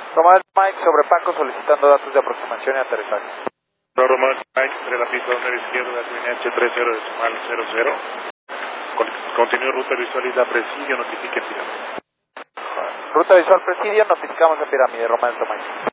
Román Mike sobre Paco solicitando datos de aproximación y aterrizaje. Román Mike, entre la pista 2 izquierda, gasolina H30 decimal 00. Continúe ruta visual Isla Presidio, notifique en pirámide. Ruta visual Presidio, notificamos en pirámide, Román Mike.